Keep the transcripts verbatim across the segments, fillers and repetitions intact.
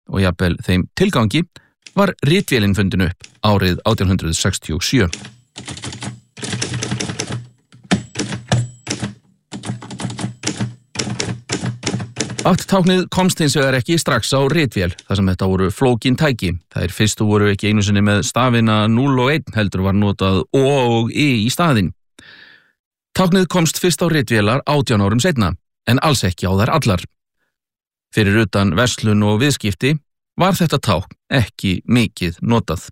og jafnvel þeim tilgangi var ritvélin fundin upp árið átján hundrað sextíu og sjö. Akttáknið komst hins vegar ekki strax á ritvél, þar sem þetta voru flókin tæki. Þær fyrstu voru ekki einu sinni með stafina núll og einn, heldur var notað O og I í staðinn. Táknið komst fyrst á ritvélar átján árum seinna, en alls ekki á þær allar. Fyrir utan verslun og viðskipti var þetta tákn ekki mikið notað.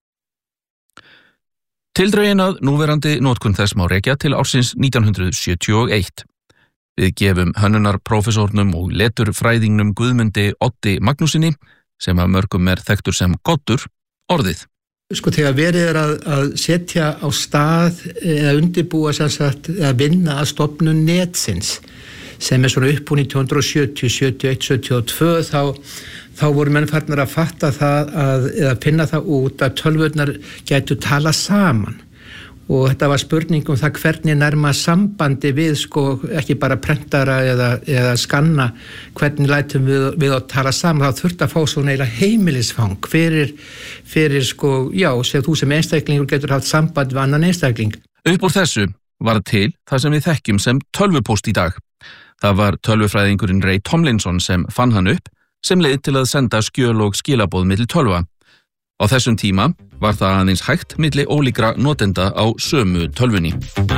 Tildrögin að núverandi notkun þess má rekja til ársins nítján hundrað sjötíu og eitt. Við gefum hönnunarprófessornum og leturfræðingnum Guðmundi Oddi Magnúsinni, sem af mörgum er þekktur sem Goddur, orðið. Sko þegar verið er að, að setja á stað eða undirbúa sem sagt að vinna að stofnun netsins, sem er svona upp úr nítján hundrað sjötíu, sjötíu og eitt, sjötíu og tvö, þá, þá voru menn farnir að fatta það að, eða finna það út að tölvurnar gætu tala saman. Og þetta var spurning um það hvernig nærma sambandi við sko ekki bara prentara eða, eða skanna, hvernig lætum við, við að tala saman. Það þurfti að fá svona eiginlega heimilisfang fyrir, fyrir sko, já, sem þú sem einstaklingur getur haft samband við annan einstakling. Upp úr þessu var til það sem við þekkjum sem tölvupóst í dag. Það var tölvufræðingurinn Ray Tomlinson sem fann hann upp, sem leið til að senda skjöl og skilaboð milli tölva. Á þessum tíma var það aðeins hægt milli ólíkra notenda á sömu tölvunni.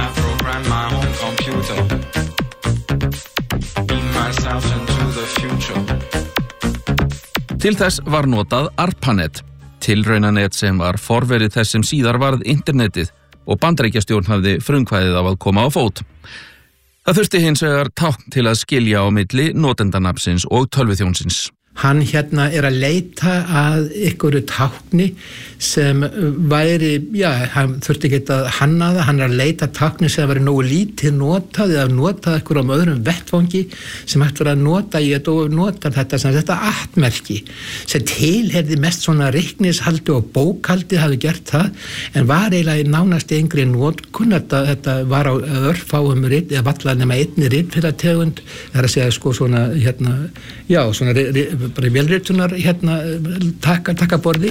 Til þess var notað ARPANET, tilraunanet sem var forverið þess sem síðar varð internetið og Bandaríkjastjórn hafði frumkvæðið á að koma á fót. Það þurfti hins vegar tákn til að skilja á milli notendanafnsins og tölvuþjónsins. Hann hérna er að leita að ykkur tákni sem væri, já, hann þurfti ekki að hanna það, hann er að leita tákni sem væri nógu lítið notað eða notað ykkur á öðrum vettvangi sem hægt var að nota í þetta og nota þetta sem þetta atmerki sem tilherði mest svona reiknishaldi og bókhaldi hafi gert það en var eiginlega í nánast yngri notkun, þetta, þetta var á örfáum rit, eða vallar nema einni ritfélategund, það er að segja sko svona hérna, já, svona bara velritunar hérna taka, taka borði.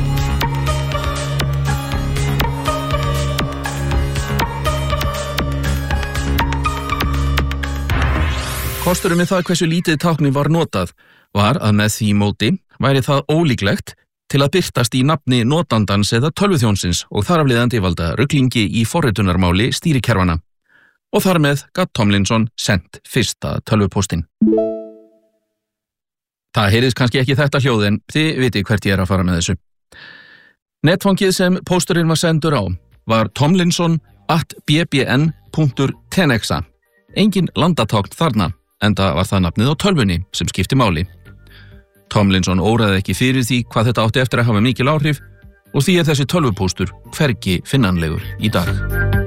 Kosturum við það hversu lítið tákni var notað var að með því móti væri það ólíklegt til að birtast í nafni notandans eða tölvuþjónsins og þar af leiðandi valda ruglingi í forritunarmáli stýrikerfana. Og þar með gat Tomlinson sent fyrsta tölvupóstinn. Það heyrðist kannski ekki þetta hljóð en þið viti hvert ég er að fara með þessu. Netfangið sem pósturinn var sendur á var tomlinson at b b n punktur tenexa. Engin landatákn þarna, enda var það nafnið á tölvunni sem skipti máli. Tomlinson óraði ekki fyrir því hvað þetta átti eftir að hafa mikil áhrif og því er þessi tölvupóstur hvergi finnanlegur í dag.